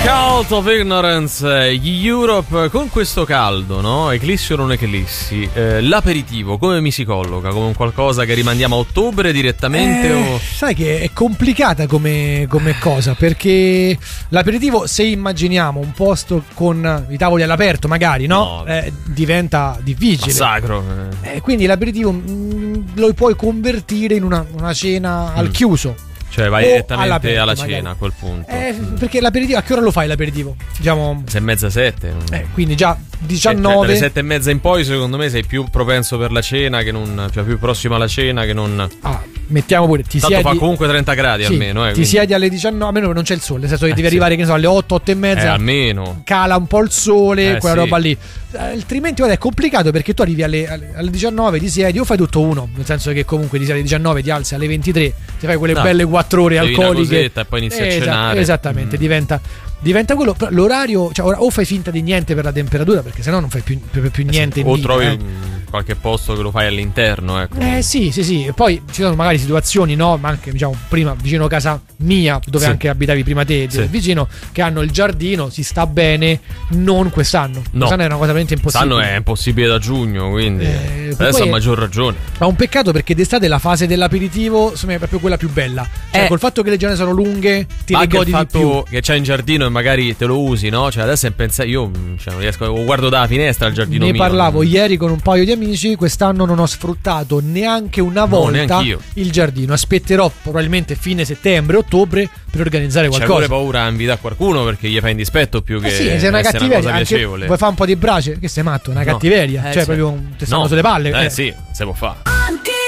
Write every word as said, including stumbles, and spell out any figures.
Cult of Ignorance, gli Europe, con questo caldo, no? Eclissi o non eclissi, eh, l'aperitivo come mi si colloca? Come un qualcosa che rimandiamo a ottobre direttamente? Eh, o... Sai che è complicata come, come cosa, perché l'aperitivo, se immaginiamo un posto con i tavoli all'aperto magari, no? No. Eh, diventa difficile. Massacro. Eh, quindi l'aperitivo mh, lo puoi convertire in una, una cena al Mm. chiuso. Cioè vai O direttamente all'aperto, alla magari. cena a quel punto. Eh, perché l'aperitivo, a che ora lo fai l'aperitivo? Diciamo, Sei e mezza, sette. eh, quindi già Cioè, diciannove. dalle sette e mezza in poi secondo me sei più propenso per la cena che non, cioè più prossimo alla cena che non. Ah, mettiamo pure, ti Tanto siedi, fa comunque trenta gradi sì, almeno, eh, ti quindi. siedi alle diciannove, almeno non c'è il sole, nel senso che Eh, devi sì. arrivare, che ne so, alle otto, otto e Eh, mezza. almeno. Cala un po' il sole, Eh, quella sì. roba lì. Eh, Altrimenti guarda, è complicato perché tu arrivi alle, alle, alle diciannove, ti siedi o fai tutto uno, nel senso che comunque ti siedi alle diciannove, ti alzi alle ventitré, ti fai quelle No, belle quattro ore bevi una alcoliche cosetta e poi inizi a Esa- cenare. Esattamente, Mm. diventa, diventa quello. Però l'orario, cioè, ora o fai finta di niente per la temperatura, perché sennò non fai più, più, più niente in O vita, trovi eh. un- qualche posto che lo fai all'interno, ecco. Eh sì, sì, sì. E poi ci sono magari situazioni, no? Ma anche, diciamo, prima vicino a casa mia, dove Sì. anche abitavi prima te, Sì. vicino, che hanno il giardino, si sta bene, non quest'anno. No. Quest'anno è una cosa veramente impossibile. Quest'anno è impossibile da giugno, quindi Eh, adesso poi a è- maggior ragione. Ma un peccato perché d'estate la fase dell'aperitivo, secondo me, è proprio quella più bella. Cioè, Eh. col fatto che le giornate sono lunghe, ti Ma le anche il godi di più. fatto che c'hai in giardino e magari te lo usi, no? Cioè adesso è pensato, io mm, cioè, non riesco, lo guardo dalla finestra il giardino Ne mio. parlavo non- ieri con un paio di amici. Quest'anno non ho sfruttato neanche una volta neanch'io. il giardino. Aspetterò probabilmente fine settembre, ottobre per organizzare C'è qualcosa. pure paura a invitare qualcuno perché gli fai in dispetto più che Eh sì, se è una essere cattiveria, cosa anche piacevole. vuoi fare un po' di brace? Che sei matto, una No. cattiveria. Eh, cioè, sì. proprio un- ti stanno No. sulle palle. Eh eh. sì, se può fare. Until